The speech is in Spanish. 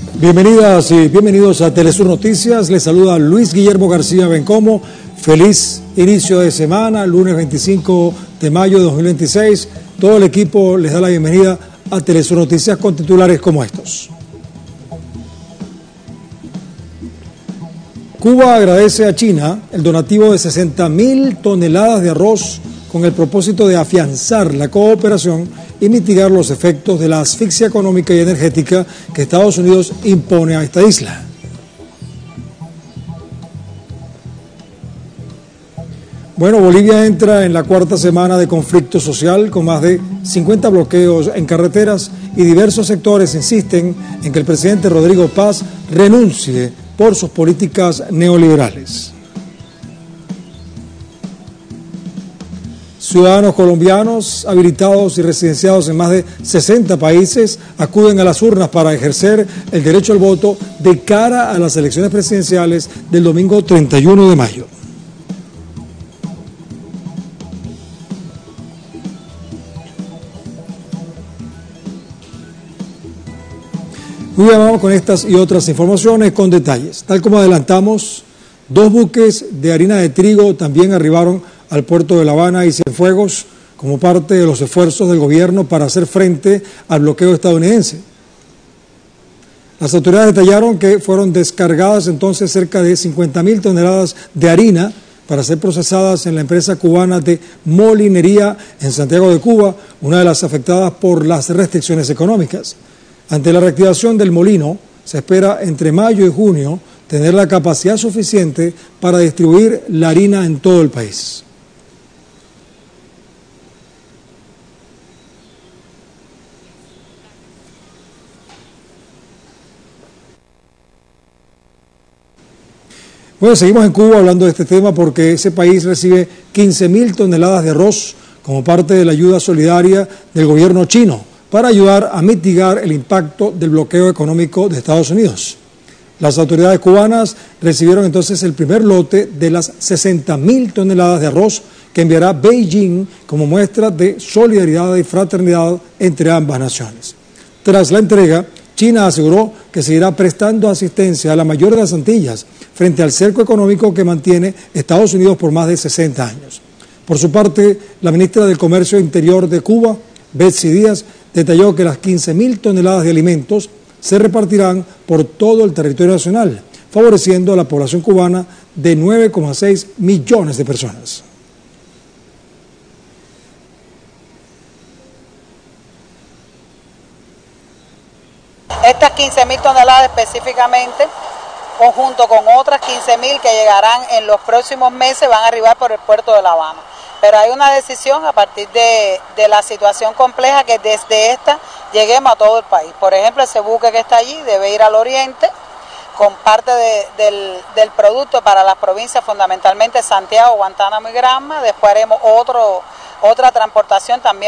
Bienvenidas y bienvenidos a Telesur Noticias. Les saluda Luis Guillermo García Bencomo. Feliz inicio de semana, lunes 25 de mayo de 2026. Todo el equipo les da la bienvenida a Telesur Noticias con titulares como estos. Cuba agradece a China el donativo de 60.000 toneladas de arroz con el propósito de afianzar la cooperación y mitigar los efectos de la asfixia económica y energética que Estados Unidos impone a esta isla. Bueno, Bolivia entra en la cuarta semana de conflicto social con más de 50 bloqueos en carreteras y diversos sectores insisten en que el presidente Rodrigo Paz renuncie por sus políticas neoliberales. Ciudadanos colombianos habilitados y residenciados en más de 60 países acuden a las urnas para ejercer el derecho al voto de cara a las elecciones presidenciales del domingo 31 de mayo. Muy bien, vamos con estas y otras informaciones con detalles. Tal como adelantamos, 2 buques de harina de trigo también arribaron al puerto de La Habana y Cienfuegos como parte de los esfuerzos del gobierno para hacer frente al bloqueo estadounidense. Las autoridades detallaron que fueron descargadas entonces cerca de 50.000 toneladas de harina para ser procesadas en la empresa cubana de molinería en Santiago de Cuba, una de las afectadas por las restricciones económicas. Ante la reactivación del molino, se espera entre mayo y junio tener la capacidad suficiente para distribuir la harina en todo el país. Bueno, seguimos en Cuba hablando de este tema porque ese país recibe 15.000 toneladas de arroz como parte de la ayuda solidaria del gobierno chino para ayudar a mitigar el impacto del bloqueo económico de Estados Unidos. Las autoridades cubanas recibieron entonces el primer lote de las 60.000 toneladas de arroz que enviará Beijing como muestra de solidaridad y fraternidad entre ambas naciones. Tras la entrega, China aseguró que seguirá prestando asistencia a la mayor de las Antillas frente al cerco económico que mantiene Estados Unidos por más de 60 años. Por su parte, la ministra del Comercio Interior de Cuba, Betsy Díaz, detalló que las 15.000 toneladas de alimentos se repartirán por todo el territorio nacional, favoreciendo a la población cubana de 9,6 millones de personas. Estas 15.000 toneladas específicamente, junto con otras 15.000 que llegarán en los próximos meses, van a arribar por el puerto de La Habana. Pero hay una decisión a partir de la situación compleja que desde esta lleguemos a todo el país. Por ejemplo, ese buque que está allí debe ir al oriente con parte del producto para las provincias, fundamentalmente Santiago, Guantánamo y Granma. Después haremos otra transportación también